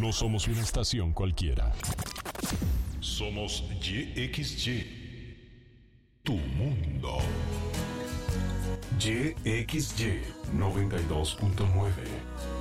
No somos una estación cualquiera. Somos YXY, tu mundo. YXY 92.9.